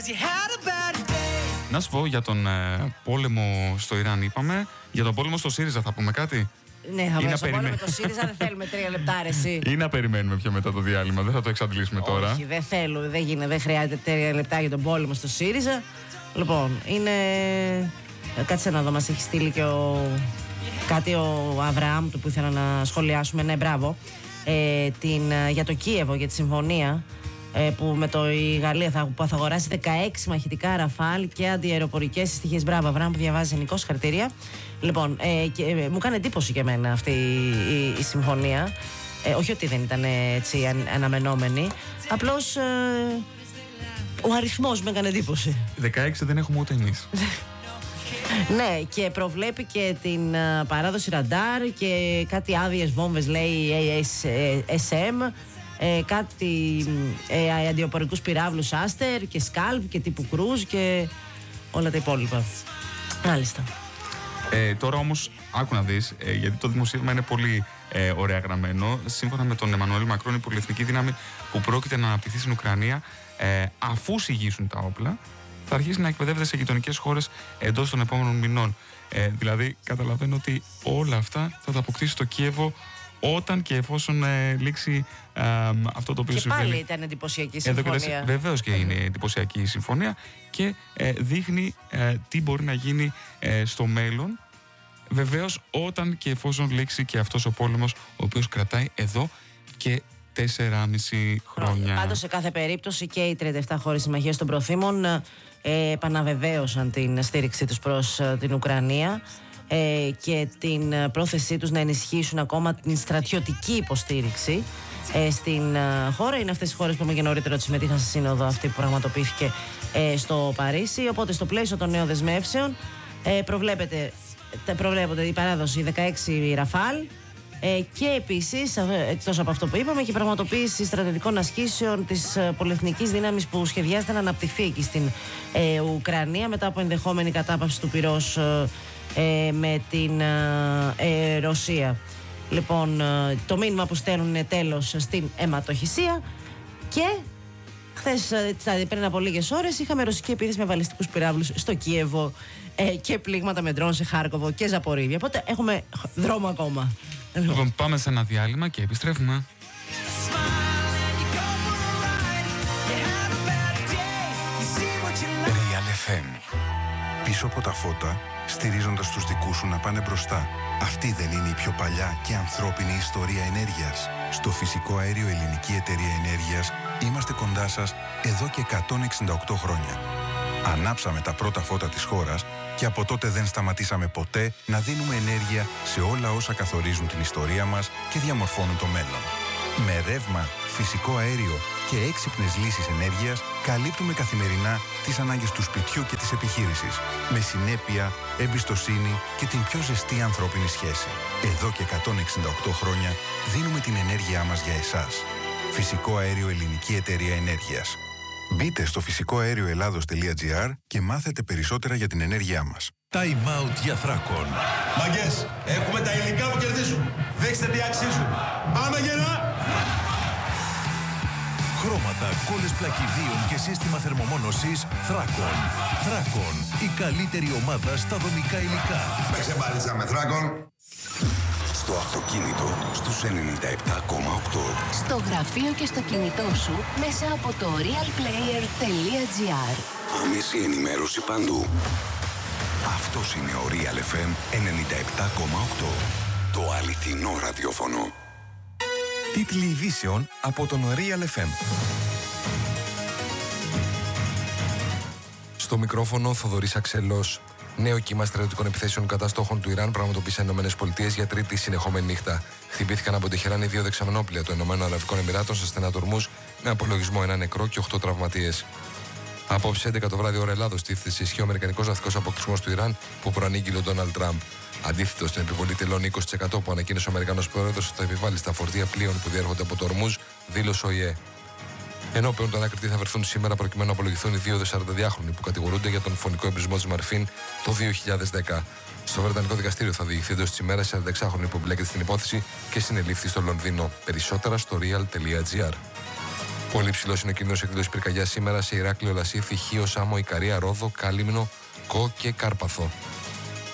Να σου πω για τον πόλεμο στο Ιράν είπαμε. Για τον πόλεμο στο ΣΥΡΙΖΑ θα πούμε κάτι? Ναι, θα πούμε στον πόλεμο το ΣΥΡΙΖΑ, δεν θέλουμε 3 λεπτά αρεσί. Ή να περιμένουμε πιο μετά το διάλειμμα, δεν θα το εξαντλήσουμε τώρα. Όχι, δεν θέλω, δεν χρειάζεται 3 λεπτά για τον πόλεμο στο ΣΥΡΙΖΑ. Λοιπόν, είναι... Κάτσε να δω, μας έχει στείλει και κάτι ο Αβραάμ του που ήθελα να σχολιάσουμε. Ναι, μπράβο. Για το Κίεβο, για τη συμφωνία που με η Γαλλία θα αγοράσει 16 μαχητικά Ραφάλ και αντιαεροπορικές συστοιχίες. Μπράβο, Αβραάμ, που διαβάζει Νικό, συγχαρητήρια. Λοιπόν, μου κάνει εντύπωση και εμένα αυτή η συμφωνία. Όχι ότι δεν ήταν έτσι αναμενόμενη. Απλώς ο αριθμός με έκανε εντύπωση. 16 δεν έχουμε ούτε εμείς. Ναι, και προβλέπει και την παράδοση ραντάρ και κάτι άδειες βόμβες, λέει ASM, κάτι αντιοπορικούς πυράβλους Άστερ και Σκάλπ και τύπου Κρούζ και όλα τα υπόλοιπα. Μάλιστα. Τώρα όμως, άκου να δεις, γιατί το δημοσίευμα είναι πολύ ωραία γραμμένο. Σύμφωνα με τον Εμμανουέλ Μακρόν, η πολυεθνική δύναμη που πρόκειται να αναπτυχθεί στην Ουκρανία, αφού συγγύσουν τα όπλα, θα αρχίσει να εκπαιδεύεται σε γειτονικές χώρες εντός των επόμενων μηνών. Δηλαδή, καταλαβαίνω ότι όλα αυτά θα τα αποκτήσει το Κίεβο όταν και εφόσον λήξει αυτό το οποίο συμβαίνει. Και πάλι ήταν εντυπωσιακή συμφωνία. Βεβαίως και είναι εντυπωσιακή η συμφωνία και δείχνει τι μπορεί να γίνει στο μέλλον. Βεβαίως όταν και εφόσον λήξει και αυτός ο πόλεμος, ο οποίος κρατάει εδώ και 4,5 χρόνια. Πάντως σε κάθε περίπτωση και οι 37 χώρες συμμαχίας των προθήμων επαναβεβαίωσαν την στήριξή τους προς την Ουκρανία και την πρόθεσή τους να ενισχύσουν ακόμα την στρατιωτική υποστήριξη στην χώρα. Είναι αυτές οι χώρες που και νωρίτερα συμμετείχαν στη σύνοδο αυτή που πραγματοποιήθηκε στο Παρίσι. Οπότε στο πλαίσιο των νέων δεσμεύσεων προβλέπεται η παράδοση 16 Ραφάλ και επίσης, εκτός από αυτό που είπαμε, και η πραγματοποίηση στρατιωτικών ασκήσεων της πολυεθνικής δύναμης που σχεδιάζεται να αναπτυχθεί εκεί στην Ουκρανία μετά από ενδεχόμενη κατάπαυση του πυρός με την Ρωσία. Λοιπόν, το μήνυμα που στέλνουν είναι τέλος στην αιματοχυσία. Και χθες, πριν από λίγες ώρες, είχαμε ρωσική επίθεση με βαλιστικούς πυράβλους στο Κίεβο και πλήγματα με ντρόν σε Χάρκοβο και Ζαπορίβια. Οπότε έχουμε δρόμο ακόμα. Λοιπόν, πάμε σε ένα διάλειμμα και επιστρέφουμε. Real FM. Πίσω από τα φώτα, στηρίζοντας τους δικούς σου να πάνε μπροστά. Αυτή δεν είναι η πιο παλιά και ανθρώπινη ιστορία ενέργειας? Στο Φυσικό Αέριο Ελληνική Εταιρεία Ενέργειας είμαστε κοντά σας εδώ και 168 χρόνια. Ανάψαμε τα πρώτα φώτα της χώρας και από τότε δεν σταματήσαμε ποτέ να δίνουμε ενέργεια σε όλα όσα καθορίζουν την ιστορία μας και διαμορφώνουν το μέλλον. Με ρεύμα, φυσικό αέριο και έξυπνες λύσεις ενέργειας καλύπτουμε καθημερινά τις ανάγκες του σπιτιού και της επιχείρησης. Με συνέπεια, εμπιστοσύνη και την πιο ζεστή ανθρώπινη σχέση. Εδώ και 168 χρόνια δίνουμε την ενέργειά μας για εσάς. Φυσικό Αέριο Ελληνική Εταιρεία Ενέργειας. Μπείτε στο φυσικοαέρioελλάδος.gr και μάθετε περισσότερα για την ενέργειά μας. Time out για Θράκον. Μαγκές, έχουμε τα υλικά που κερδίζουν. Δείξτε τι αξίζουν. Πάμε γερά! Χρώματα, κόλλες πλακιδίων και σύστημα θερμομόνωσης Θράκον. Θράκον, η καλύτερη ομάδα στα δομικά υλικά. Με ξεπάλισσα με Θράκον. Στο αυτοκίνητο στους 97,8. Στο γραφείο και στο κινητό σου μέσα από το realplayer.gr. Άμεση ενημέρωση παντού. Αυτός είναι ο Real FM 97,8. Το αληθινό ραδιόφωνο. Τίτλοι ειδήσεων από τον Real FM. Στο μικρόφωνο Θοδωρής Αξελός. Νέο κύμα στρατιωτικών επιθέσεων κατά στόχων του Ιράν πραγματοποίησαν οι ΗΠΑ για τρίτη συνεχόμενη νύχτα. Χτυπήθηκαν από Τεχεράνη 2 δεξαμενόπλια των ΗΠΑ σε στενά τορμούς, με απολογισμό 1 νεκρό και 8 τραυματίες. Απόψε 11 το βράδυ ώρα Ελλάδος τίθεται ισχύ ο αμερικανικός ναυτικός αποκλεισμός του Ιράν που προανήγγειλε ο Ντόναλντ Τραμπ. Αντίθετο στην επιβολή τελών 20% που ανακοίνωσε ο Αμερικανός πρόεδρος ότι θα επιβάλλει στα φορτία πλοίων που διέρχονται από το Ορμούζ, δήλωσε ο ΙΕ. Ενώπιον των ανάκριτοι θα βρεθούν σήμερα προκειμένου να απολογηθούν οι 2 42χρονοι που κατηγορούνται για τον φωνικό εμπρισμό της Μαρφίν το 2010. Στο Βρετανικό Δικαστήριο θα διηγηθεί εντός της ημέρας 46χρονοι που μπλέκεται στην υπόθεση και συνελήφθη στο Λονδίνο. Περισσότερα στο real.gr. Πολύ ψηλό είναι ο κίνδυνος εκδήλωσης πυρκαγιάς σήμερα σε Ηράκλειο, Λασίθι, Χίο, Σάμο, Ικαρία, Ρόδο, Κάλυμνο, Κο και Κάρπαθο.